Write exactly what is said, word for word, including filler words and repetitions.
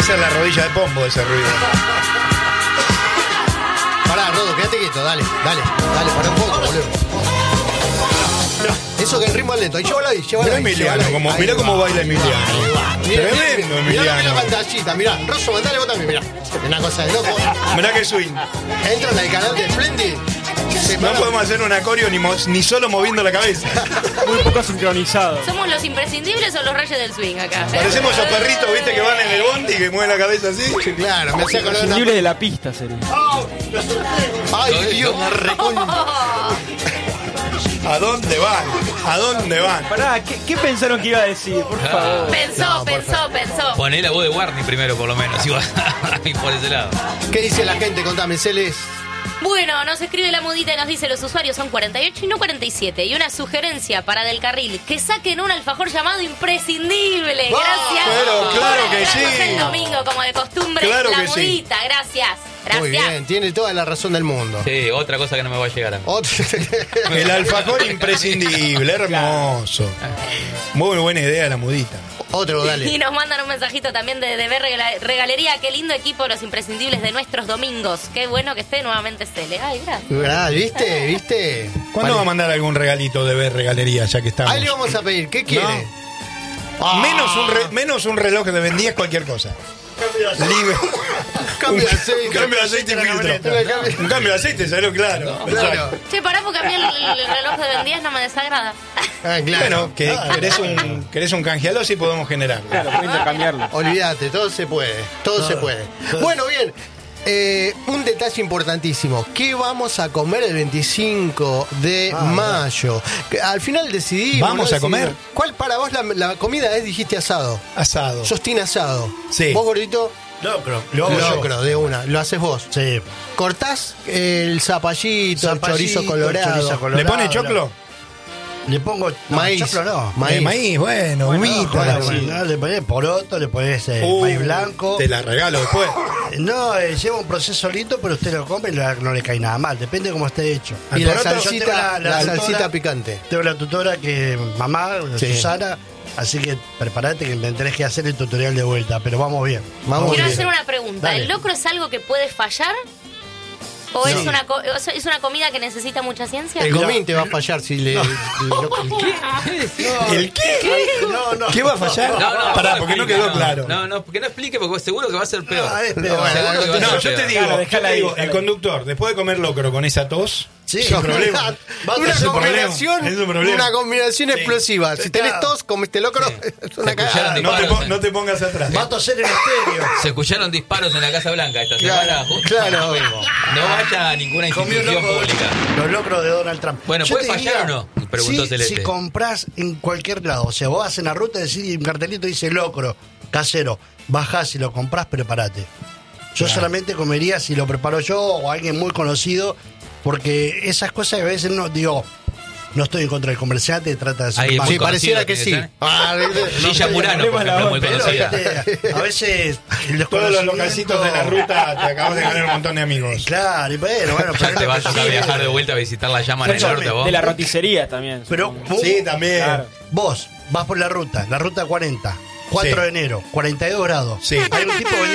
ser la rodilla de Pombo ese ruido. Pará, Rodo, quédate quieto, dale, dale, dale, pará un poco, boludo. Eso que el ritmo es lento, ahí llévala ahí, llévala ahí. Mirá Emiliano, como, mirá cómo baila Emiliano. Mirá, Tremendo mirá, mirá, mirá la Emiliano. pantallita, mirá. Rosso, mandale vos también, mirá. Una cosa de loco. Mirá que swing. Entran al canal de Splendid. Se No paran. podemos hacer un acorio ni, mo- ni solo moviendo la cabeza. Muy poco sincronizado. ¿Somos los imprescindibles o los reyes del swing acá? Parecemos esos perritos, viste, que van en el bondi y que mueven la cabeza así. Claro, me hacía acordar una... Imprescindible de la pista sería. Ay, Dios, me recon... ¿A dónde van? ¿A dónde van? Pará, ¿qué, qué pensaron que iba a decir? Por favor. Pensó, No, por pensó, pensó. Poné la voz de Warney primero, por lo menos. Y va y por ese lado. ¿Qué dice la gente? Contame, Celes. Bueno, nos escribe la mudita y nos dice los usuarios son cuarenta y ocho y no cuarenta y siete. Y una sugerencia para Del Carril, que saquen un alfajor llamado imprescindible. ¡Wow! Gracias. Pero claro Por que alegrarnos sí. el domingo, como de costumbre, Claro la que sí. mudita. Gracias. Gracias. Muy bien, tiene toda la razón del mundo. Sí, otra cosa que no me va a llegar a mí. Otro... El alfajor imprescindible, hermoso. Muy buena idea la mudita. Otro, Y dale. nos mandan un mensajito también de, de ver regala- regalería. Qué lindo equipo, los imprescindibles de nuestros domingos. Qué bueno que esté nuevamente Cele. Ay, gracias. Ah, ¿viste? ¿Viste? ¿Cuándo Vale. va a mandar algún regalito de ver regalería, ya que estamos? Ahí le vamos a pedir, ¿qué quiere? Ah. Menos, un re- menos un reloj de Ben diez, cualquier cosa. Libre. Cambio de Un aceite. cambio de aceite y filtro. Un cambio de aceite, salió claro. Claro. Che, pará porque a mí el, el reloj de Ben diez no me desagrada. Ah, claro. Bueno, que Ah, querés un, querés un canjealo, sí podemos generar. Claro, pueden intercambiarlo. Olvídate, todo se puede, todo se puede. Bueno, bien, eh, un detalle importantísimo. ¿Qué vamos a comer el veinticinco de mayo? Que al final decidimos... ¿Vamos ¿no? a comer? Decidimos. ¿Cuál para vos la, la comida es? Dijiste asado. Asado. Sos team asado. Sí. ¿Vos, gordito? Locro. Lo hago yo. Locro, de una. Lo haces vos. Sí. Cortás el zapallito, el Zapallito, chorizo colorado. chorizo colorado. ¿Le pone choclo? Le pongo no, Maíz. choclo no. Maíz. Eh, maíz, bueno, Bueno, humita. bueno, sí. bueno, le ponés poroto, le ponés eh, Uh, maíz blanco. Te la regalo después. No, eh, lleva un proceso lento, pero usted lo come y la- no le cae nada mal. Depende de cómo esté hecho. Y la Poroto, salsita, yo tengo la, la- la salsita tutora- picante. Tengo la tutora que es mamá, Sí. Susana, así que prepárate que me tenés que hacer el tutorial de vuelta, pero vamos bien. Vamos Quiero bien. hacer una pregunta. Dale. ¿El locro es algo que puede fallar? ¿O es, una co- o sea, es una comida que necesita mucha ciencia? El gomín te va a fallar si le... ¿El qué? No, no. ¿Qué va a fallar? No, no, Pará, no porque no explique, quedó claro. No, no, porque no explique, porque seguro que va a ser peor. Ah, es peor. Seguro que va a No, ser yo te peor. digo, Claro, yo déjala te ahí, digo, déjala el ahí. conductor, después de comer locro con esa tos, Sí, es un problema. Va a Una Es un problema, combinación, es un problema. una combinación explosiva. Si tenés Claro. tos, comiste locro, es una Se cagada. escucharon no te, disparos, pon- eh. no te pongas atrás. Va a toser en estéreo. Se escucharon disparos en la Casa Blanca esta Claro, semana. justo claro. para lo mismo. No vaya a ninguna Comió institución loco- pública. los locros de Donald Trump. Bueno, Yo ¿puede te fallar diría, o no? Preguntó si, Celeste. si compras en cualquier lado, o sea, vos vas en la ruta y un cartelito dice locro, casero, bajás y lo comprás, prepárate. Yo solamente comería si lo preparo yo o alguien muy conocido, porque esas cosas a veces no, digo, no estoy en contra del comerciante, trata de hacer Ahí es mal. muy Sí, pareciera que conocido, sí. tiene que Ah, Gilla Murano, por ejemplo, muy Pero, conocida. viste, a veces el Todos los desconocimiento- localcitos de la ruta te acabas de ganar un montón de amigos. Claro, y bueno, bueno, Ya pero te es lo vas que a sí, viajar de vuelta a visitar la llama en el norte, vos. De la roticería también. Pero supongo. vos- Sí, también. Claro. vos vas por la ruta, la ruta cuarenta, cuatro Sí. de enero, cuarenta y dos grados. Sí. Hay un tipo